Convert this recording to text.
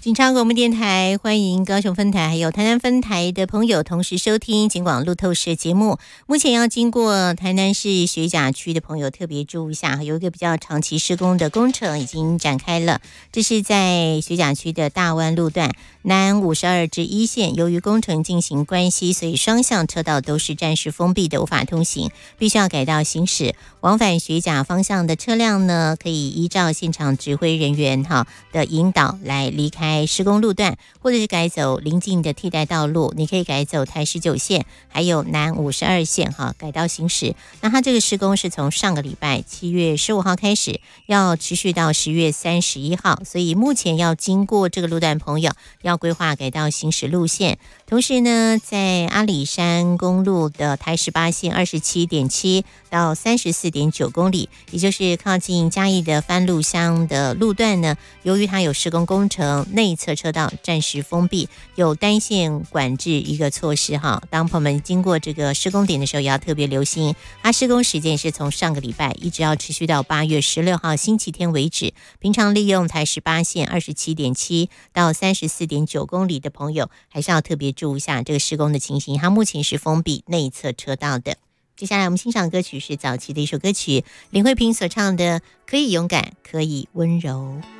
警察广播电台欢迎高雄分台还有台南分台的朋友同时收听警广路透社节目。目前要经过台南市学甲区的朋友特别注意一下，有一个比较长期施工的工程已经展开了。这是在学甲区的大湾路段南52至1线，由于工程进行关系，所以双向车道都是暂时封闭的，无法通行，必须要改道行驶。往返学甲方向的车辆呢，可以依照现场指挥人员的引导来离开施工路段，或者是改走邻近的替代道路。你可以改走台19线还有南52线改道行驶。那它这个施工是从上个礼拜7月15号开始，要持续到10月31号，所以目前要经过这个路段朋友要规划改道行驶路线。同时呢，在阿里山公路的台18线27.7到34.9公里，也就是靠近嘉义的番路乡的路段呢，由于它有施工工程，内侧车道暂时封闭，有单线管制一个措施当朋友们经过这个施工点的时候，也要特别留心。它施工时间是从上个礼拜一直要持续到8月16号星期天为止。平常利用台18线27.7到34.9公里的朋友，还是要特别注意一下这个施工的情形。它目前是封闭内侧车道的。接下来我们欣赏歌曲是早期的一首歌曲，林慧萍所唱的《可以勇敢，可以温柔》。